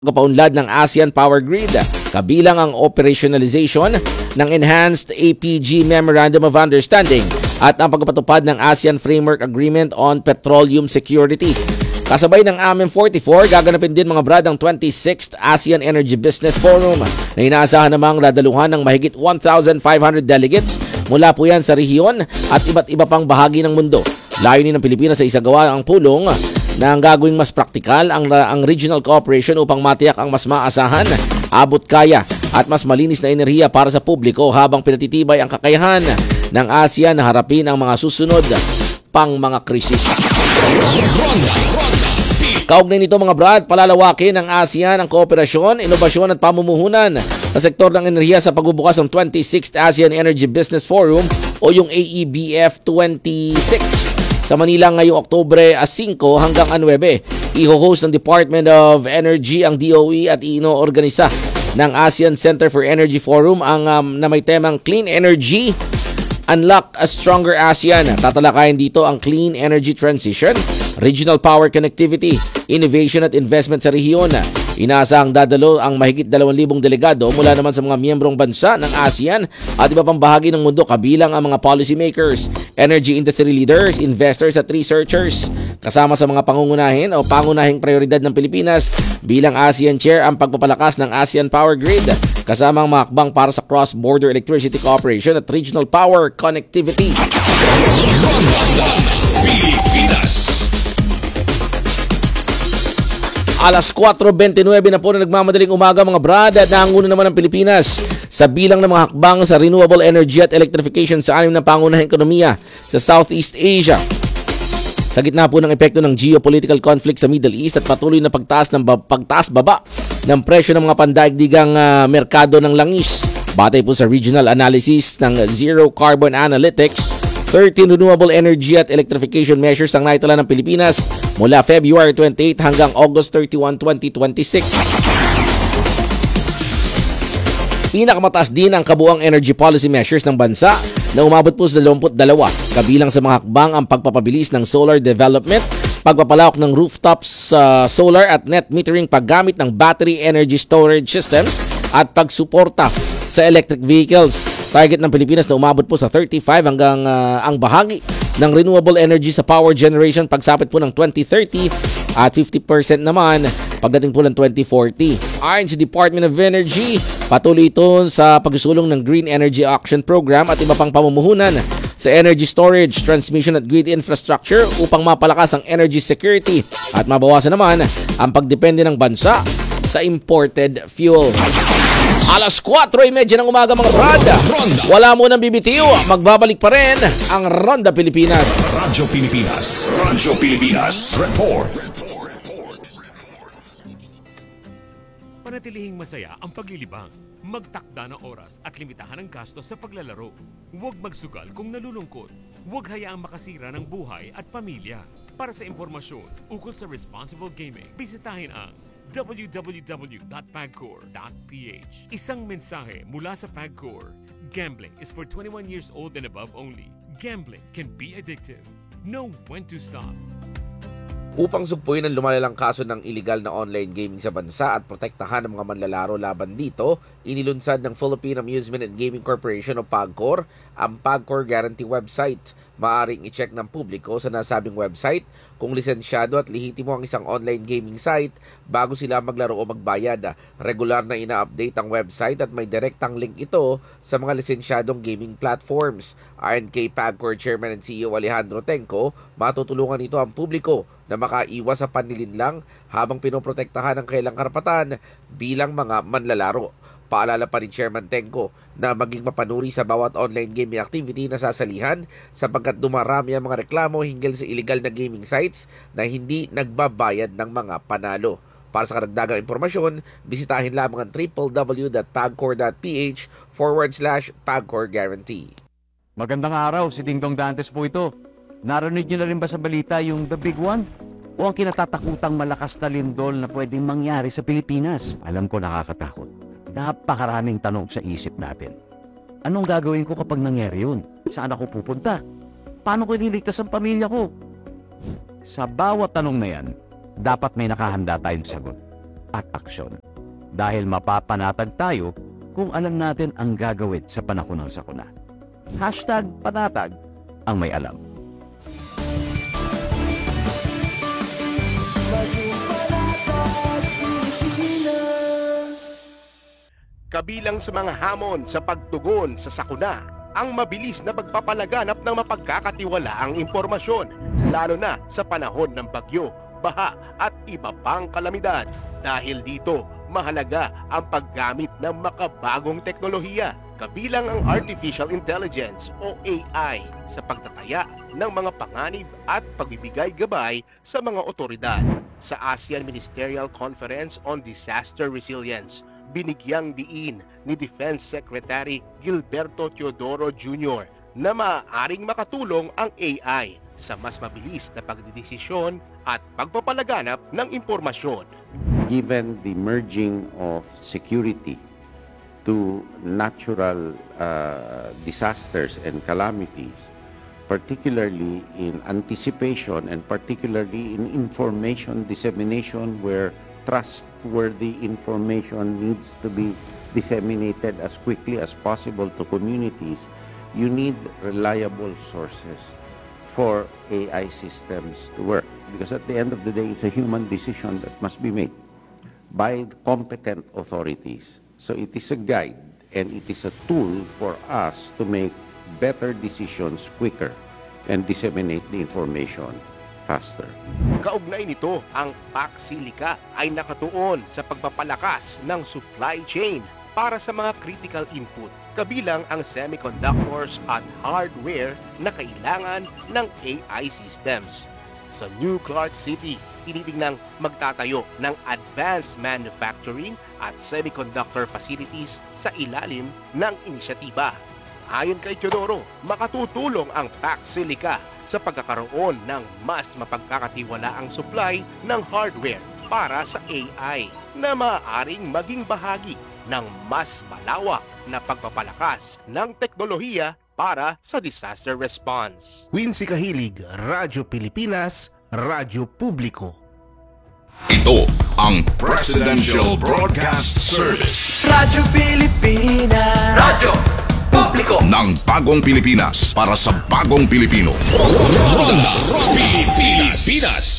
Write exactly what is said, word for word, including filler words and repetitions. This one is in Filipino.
pagpapaunlad ng ASEAN Power Grid, kabilang ang operationalization ng Enhanced A P G Memorandum of Understanding at ang pagpapatupad ng ASEAN Framework Agreement on Petroleum Security. Kasabay ng A M M forty-four, gaganapin din mga brad ang twenty-sixth ASEAN Energy Business Forum na inaasahan namang dadaluhan ng mahigit one thousand five hundred delegates mula po yan sa rehiyon at iba't iba pang bahagi ng mundo. Layunin ng Pilipinas sa isagawa ang pulong na ang gagawing mas praktikal ang, ang regional cooperation upang matiyak ang mas maasahan, abot kaya at mas malinis na enerhiya para sa publiko habang pinatitibay ang kakayahan ng ASEAN na harapin ang mga susunod pang mga krisis. Kaugnay nito mga brad, palalawakin ng ASEAN ang kooperasyon, inobasyon at pamumuhunan sa sektor ng enerhiya sa pagbubukas ng twenty-sixth ASEAN Energy Business Forum o yung A E B F twenty-six sa Manila ngayong Oktubre five hanggang nine. Iho-host ng Department of Energy ang D O E at ino-organisa ng ASEAN Center for Energy Forum ang um, na may temang Clean Energy, Unlock a Stronger ASEAN. Tatalakayin dito ang clean energy transition, regional power connectivity, innovation at investment sa rehiyon. Inaasahang dadalo ang mahigit dalawang libong delegado mula naman sa mga miyembrong bansa ng ASEAN at iba pang bahagi ng mundo kabilang ang mga policymakers, energy industry leaders, investors at researchers. Kasama sa mga pangungunahin o pangunahing prioridad ng Pilipinas bilang ASEAN Chair ang pagpapalakas ng ASEAN Power Grid kasama ang mga hakbang para sa cross-border electricity cooperation at regional power connectivity. Pilipinas. Alas four twenty-nine na po na nagmamadaling umaga mga brad at nanguna naman ang Pilipinas sa bilang ng mga hakbang sa renewable energy at electrification sa anim na pangunahing ekonomiya sa Southeast Asia. Sa gitna po ng epekto ng geopolitical conflict sa Middle East at patuloy na pagtaas ng pagtaas baba ng presyo ng mga pandaigdigang uh, merkado ng langis. Batay po sa regional analysis ng Zero Carbon Analytics, thirteen renewable energy at electrification measures ang naitala ng Pilipinas mula February twenty-eighth hanggang August thirty-first, twenty twenty-six. Pinakamataas din ang kabuang energy policy measures ng bansa na umabot po sa dalawampu't dalawa, kabilang sa mga hakbang ang pagpapabilis ng solar development, pagpapalawak ng rooftops uh, solar at net metering paggamit ng battery energy storage systems at pagsuporta sa electric vehicles. Target ng Pilipinas na umabot po sa thirty-five hanggang uh, ang bahagi ng renewable energy sa power generation pagsapit po ng twenty thirty at fifty percent naman pagdating po ng twenty forty. Ayon sa Department of Energy, patuloy ito sa pagsusulong ng Green Energy Auction Program at iba pang pamumuhunan sa energy storage, transmission at grid infrastructure upang mapalakas ang energy security at mabawasan naman ang pagdepende ng bansa sa imported fuel. Alas four thirty ng umaga mga brad. Wala mo nang bibitiw. Magbabalik pa rin ang Ronda Pilipinas. Radyo Pilipinas. Radyo Pilipinas. Report. Panatilihing masaya ang paglilibang. Magtakda ng oras at limitahan ang gastos sa paglalaro. Huwag magsugal kung nalulungkot. Huwag hayaang makasira ng buhay at pamilya. Para sa impormasyon ukol sa responsible gaming, bisitahin ang w w w dot pagcor dot p h. Isang mensahe mula sa Pagcor. Gambling is for twenty-one years old and above only. Gambling can be addictive. Know when to stop. Upang sugpuin ang lumalalang kaso ng illegal na online gaming sa bansa at protektahan ang mga manlalaro laban dito, inilunsad ng Philippine Amusement and Gaming Corporation o PAGCOR ang PAGCOR Guarantee website. Maaring i-check ng publiko sa nasabing website kung lisensyado at lehitimo ang isang online gaming site bago sila maglaro o magbayad. Regular na ina-update ang website at may direktang link ito sa mga lisensyadong gaming platforms. Ayon kay PAGCOR Chairman and C E O Alejandro Tenco, matutulungan ito ang publiko na makaiwas sa panlilinlang habang pinoprotektahan ang kailang karapatan bilang mga manlalaro. Paalala pa ni Chairman Tenco na maging mapanuri sa bawat online gaming activity na sasalihan sapagkat dumarami ang mga reklamo hinggil sa illegal na gaming sites na hindi nagbabayad ng mga panalo. Para sa karagdagang impormasyon, bisitahin lamang ang w w w dot pagcor dot p h forward slash pagcor guarantee. Magandang araw, si Dingdong Dantes po ito. Narinig niyo na rin ba sa balita yung The Big One? O ang kinatatakutang malakas na lindol na pwedeng mangyari sa Pilipinas? Alam ko nakakatakot. Napakaraming tanong sa isip natin. Anong gagawin ko kapag nangyari yun? Saan ako pupunta? Paano ko ililigtas ang pamilya ko? Sa bawat tanong na yan, dapat may nakahanda tayong sagot. at aksyon. Dahil mapapanatag tayo kung alam natin ang gagawin sa panahon ng sakuna. Hashtag panatag ang may alam. Kabilang sa mga hamon sa pagtugon sa sakuna, ang mabilis na pagpapalaganap ng mapagkakatiwalaang impormasyon, lalo na sa panahon ng bagyo, baha at iba pang kalamidad. Dahil dito, mahalaga ang paggamit ng makabagong teknolohiya, kabilang ang Artificial Intelligence o A I sa pagtataya ng mga panganib at pagbibigay gabay sa mga otoridad. Sa ASEAN Ministerial Conference on Disaster Resilience, binigyang diin ni Defense Secretary Gilberto Teodoro Junior na maaaring makatulong ang A I sa mas mabilis na pagdidesisyon at pagpapalaganap ng impormasyon. Given the merging of security to natural uh, disasters and calamities, particularly in anticipation and particularly in information dissemination where trustworthy information needs to be disseminated as quickly as possible to communities, you need reliable sources for A I systems to work. Because at the end of the day, it's a human decision that must be made by competent authorities. So it is a guide and it is a tool for us to make better decisions quicker and disseminate the information faster. Kaugnay nito, ang Paxilica ay nakatuon sa pagpapalakas ng supply chain para sa mga critical input, kabilang ang semiconductors at hardware na kailangan ng A I systems. Sa New Clark City, tinitingnang magtatayo ng advanced manufacturing at semiconductor facilities sa ilalim ng inisyatiba. Ayon kay Teodoro, makatutulong ang Paxilica sa pagkakaroon ng mas mapagkakatiwalaang supply ng hardware para sa A I na maaaring maging bahagi ng mas malawak na pagpapalakas ng teknolohiya para sa disaster response. Quincy Kahilig, Radyo Pilipinas, Radyo Publiko. Ito ang Presidential Broadcast Service Radyo Pilipinas. Radyo Publiko ng Bagong Pilipinas para sa Bagong Pilipino. Ronda Pilipinas.